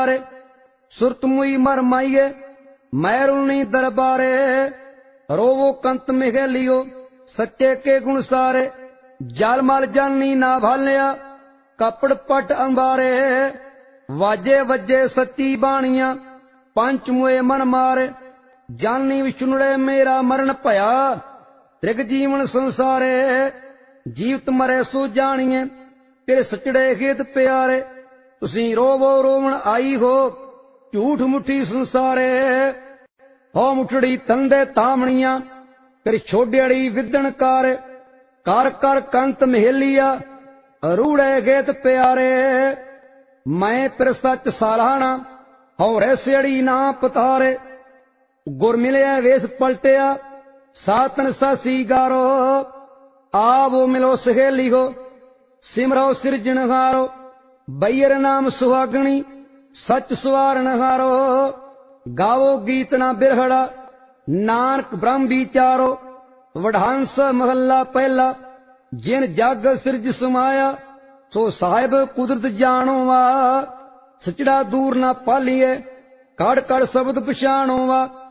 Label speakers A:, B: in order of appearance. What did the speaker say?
A: विचारे, सुरत मुई मर माइये मैरुनी दरबारे। रोवो कंत मिघेलियो सच्चे के गुण सारे, जाल माल जानी ना भालिया कपड़ पट अंबारे। वाजे वजे सच्ची बाणिया पंच मुए मन मारे, जानी विष्णुड़े मेरा मरण भया त्रिग जीवन संसारे। जीवत मरे सो जानिए तेरे सचड़े खेत प्यारे, तुसी रोवो रोवण आई हो झूठ मुठी संसारे। हो मुठड़ी तंदे तामणिया तेरी छोड़ियाड़ी विदन कार, कर कर कंत महेलिया रूड़े खेत प्यारे। मैं फिर सच सालाना हो रैसड़ी ना पतारे, गुर मिलिया वेस पलटिया सातन सासी गारो। आवो मिलो सहेली हो सिमरो सिरजनहारो, बैर नाम सुहागणी सच सुवारणहारो। गावो गीत ना बिरहड़ा नानक ब्रह्म विचारो, वढ़ांस महला पहला जिन जग सिरज समाया। सो साहिब कुदरत जानो वा, सचड़ा दूर ना पालिए कड़ कड़ शब्द पछाणो वा।